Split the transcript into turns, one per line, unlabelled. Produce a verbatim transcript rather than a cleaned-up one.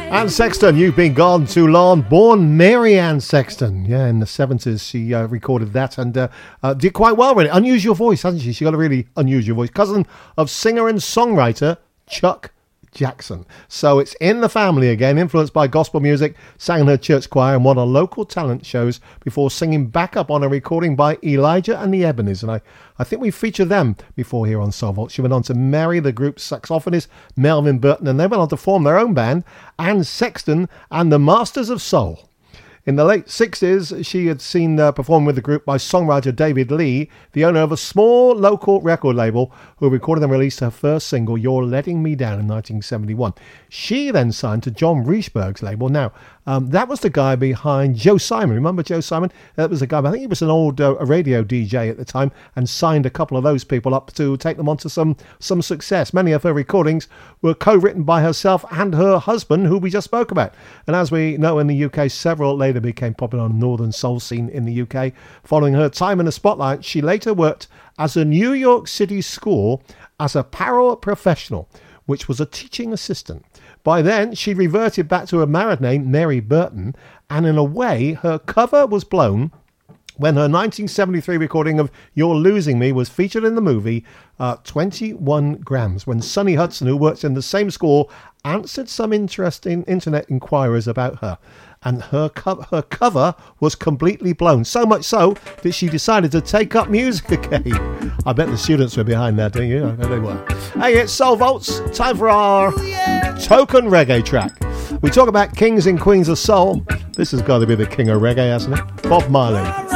Anne Sexton, You've Been Gone Too Long, born Mary Ann Sexton. Yeah, in the seventies she uh, recorded that and uh, uh, did quite well with it. Unusual voice, hasn't she? She got a really unusual voice. Cousin of singer and songwriter Chuck Jackson. So it's in the family again, influenced by gospel music, sang in her church choir and won on local talent shows before singing back up on a recording by Elijah and the Ebonies. And I, I think we featured them before here on Soul Vault. She went on to marry the group's saxophonist Melvin Burton, and they went on to form their own band, Anne Sexton and the Masters of Soul. In the late sixties, she had seen uh, performed with the group by songwriter David Lee, the owner of a small local record label, who recorded and released her first single, You're Letting Me Down, in nineteen seventy-one. She then signed to John Rieschberg's label. Now, um, that was the guy behind Joe Simon. Remember Joe Simon? That was the guy, I think he was an old uh, radio D J at the time, and signed a couple of those people up to take them on to some, some success. Many of her recordings were co-written by herself and her husband, who we just spoke about. And as we know, in the U K, several later became popular on the northern soul scene in the U K. Following her time in the spotlight, she later worked as a New York City school as a paraprofessional, which was a teaching assistant. By then, she reverted back to her married name, Mary Burton, and in a way, her cover was blown when her nineteen seventy-three recording of You're Losing Me was featured in the movie uh, twenty-one grams, when Sonny Hudson, who works in the same school, answered some interesting internet inquiries about her. And her, co- her cover was completely blown. So much so that she decided to take up music again. I bet the students were behind that, don't you? I bet they were. Hey, it's Soul Vaults. Time for our token reggae track. We talk about kings and queens of soul. This has got to be the king of reggae, hasn't it? Bob Marley.